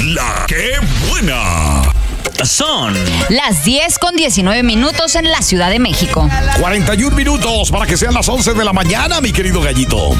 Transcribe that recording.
La que buena. Son las 10:19 en la Ciudad de México. 41 minutos para que sean las 11 de la mañana, mi querido gallito.